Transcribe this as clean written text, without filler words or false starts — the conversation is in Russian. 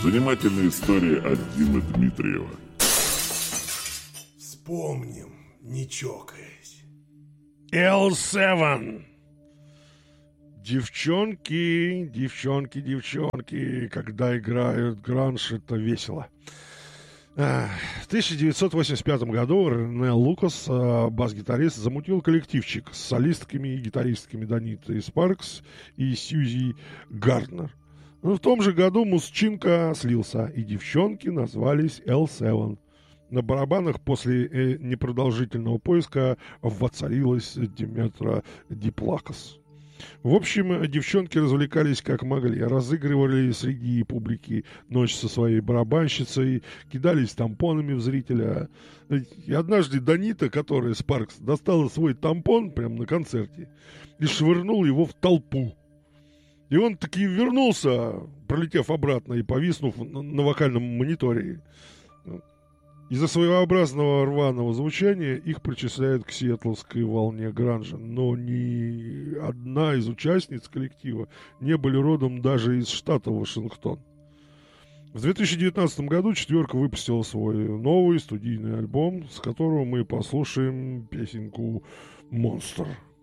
Занимательная история от Димы Дмитриева. Вспомним, не чокаясь. L7. Девчонки, когда играют гранж, это весело. В 1985 году Рене Лукас, бас-гитарист, замутил коллективчик с солистками и гитаристками Донитой Спаркс и Сьюзи Гарднер. Но в том же году Мусчинка слился, и девчонки назвались L7. На барабанах после непродолжительного поиска воцарилась Диметра Диплакос. В общем, девчонки развлекались как могли, разыгрывали среди публики ночь со своей барабанщицей, кидались тампонами в зрителя. И однажды Донита, которая Спаркс, достала свой тампон прямо на концерте и швырнула его в толпу. И он таки вернулся, пролетев обратно и повиснув на вокальном мониторе. Из-за своеобразного рваного звучания их причисляют к сиэтловской волне гранжа, но ни одна из участниц коллектива не были родом даже из штата Вашингтон. В 2019 году четверка выпустила свой новый студийный альбом, с которого мы послушаем песенку «Монстр».